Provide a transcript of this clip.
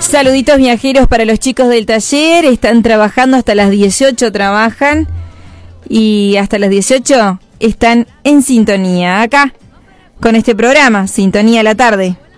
Saluditos viajeros para los chicos del taller. Están trabajando hasta las 18, trabajan. Y hasta las 18 están en sintonía acá con este programa, Sintonía a la Tarde.